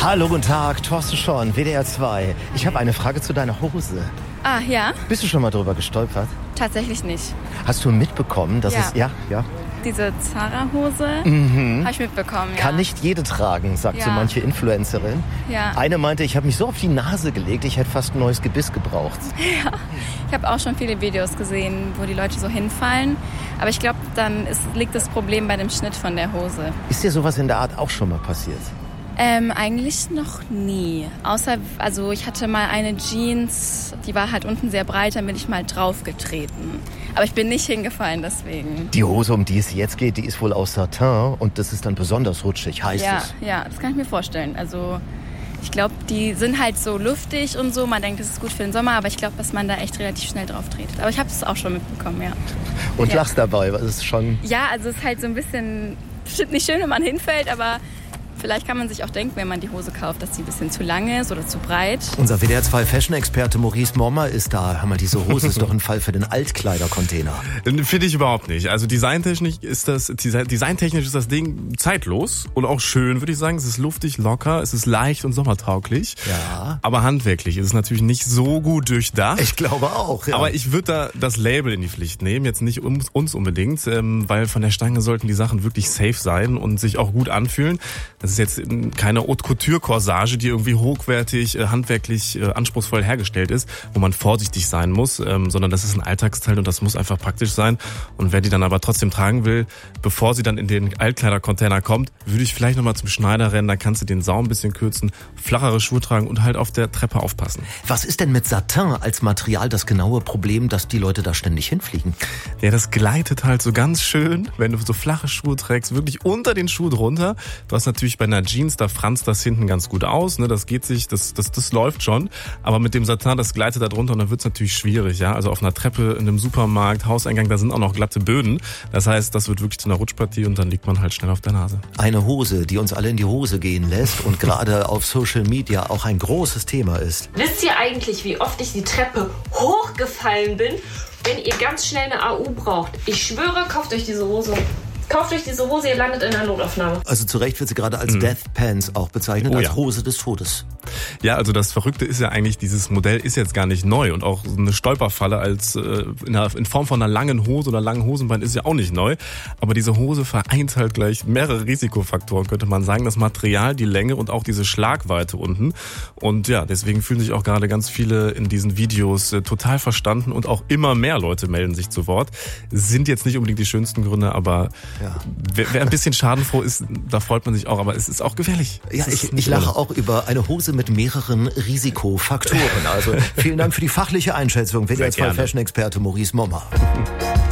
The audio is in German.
Hallo, guten Tag, Thorsten Schorn, WDR 2. Ich habe eine Frage zu deiner Hose. Ah, ja? Bist du schon mal drüber gestolpert? Tatsächlich nicht. Hast du mitbekommen, dass es... Ja. Diese Zara-Hose habe ich mitbekommen, ja. Kann nicht jede tragen, sagt so manche Influencerin. Ja. Eine meinte, ich habe mich so auf die Nase gelegt, ich hätte fast ein neues Gebiss gebraucht. Ja, ich habe auch schon viele Videos gesehen, wo die Leute so hinfallen. Aber ich glaube, dann liegt das Problem bei dem Schnitt von der Hose. Ist dir sowas in der Art auch schon mal passiert? Eigentlich noch nie. Außer, also ich hatte mal eine Jeans, die war halt unten sehr breit, dann bin ich mal draufgetreten. Aber ich bin nicht hingefallen deswegen. Die Hose, um die es jetzt geht, die ist wohl aus Satin und das ist dann besonders rutschig, heißt es. Ja, das kann ich mir vorstellen. Also ich glaube, die sind halt so luftig und so. Man denkt, das ist gut für den Sommer, aber ich glaube, dass man da echt relativ schnell drauf tretet. Aber ich habe es auch schon mitbekommen, ja. Und lachst dabei, weil es schon... Ja, also es ist halt so ein bisschen, bestimmt nicht schön, wenn man hinfällt, aber... Vielleicht kann man sich auch denken, wenn man die Hose kauft, dass sie ein bisschen zu lang ist oder zu breit. Unser WDR 2 Fashion-Experte Maurice Mommer ist da. Hör mal, diese Hose ist doch ein Fall für den Altkleidercontainer. Finde ich überhaupt nicht. Also designtechnisch ist das Ding zeitlos und auch schön, würde ich sagen. Es ist luftig, locker, es ist leicht und sommertauglich. Ja. Aber handwerklich ist es natürlich nicht so gut durchdacht. Ich glaube auch, ja. Aber ich würde da das Label in die Pflicht nehmen, jetzt nicht uns unbedingt, weil von der Stange sollten die Sachen wirklich safe sein und sich auch gut anfühlen. Das ist jetzt keine Haute-Couture-Corsage, die irgendwie hochwertig, handwerklich, anspruchsvoll hergestellt ist, wo man vorsichtig sein muss, sondern das ist ein Alltagsteil und das muss einfach praktisch sein. Und wer die dann aber trotzdem tragen will, bevor sie dann in den Altkleidercontainer kommt, würde ich vielleicht nochmal zum Schneider rennen, dann kannst du den Saum ein bisschen kürzen, flachere Schuhe tragen und halt auf der Treppe aufpassen. Was ist denn mit Satin als Material das genaue Problem, dass die Leute da ständig hinfliegen? Ja, das gleitet halt so ganz schön, wenn du so flache Schuhe trägst, wirklich unter den Schuh drunter. Du hast natürlich bei einer Jeans, da franzt das hinten ganz gut aus, ne? Das geht sich, das läuft schon. Aber mit dem Satin, das gleitet da drunter und dann wird's natürlich schwierig, ja. Also auf einer Treppe, in einem Supermarkt, Hauseingang, da sind auch noch glatte Böden. Das heißt, das wird wirklich zu einer Rutschpartie und dann liegt man halt schnell auf der Nase. Eine Hose, die uns alle in die Hose gehen lässt und gerade auf Social Media auch ein großes Thema ist. Wisst ihr eigentlich, wie oft ich die Treppe hochgefallen bin, wenn ihr ganz schnell eine AU braucht? Ich schwöre, kauft euch diese Hose. Kauft euch diese Hose, ihr landet in einer Notaufnahme. Also zu Recht wird sie gerade als Death Pants auch bezeichnet, als Hose des Todes. Ja, also das Verrückte ist ja eigentlich, dieses Modell ist jetzt gar nicht neu und auch eine Stolperfalle als in Form von einer langen Hose oder langen Hosenbein ist ja auch nicht neu. Aber diese Hose vereint halt gleich mehrere Risikofaktoren, könnte man sagen. Das Material, die Länge und auch diese Schlagweite unten. Und ja, deswegen fühlen sich auch gerade ganz viele in diesen Videos total verstanden und auch immer mehr Leute melden sich zu Wort. Sind jetzt nicht unbedingt die schönsten Gründe, aber wer ein bisschen schadenfroh ist, da freut man sich auch, aber es ist auch gefährlich. Ja, ich lache auch über eine Hose mit mehreren Risikofaktoren. Also vielen Dank für die fachliche Einschätzung. WDR 2 Fashion-Experte Maurice Mommer.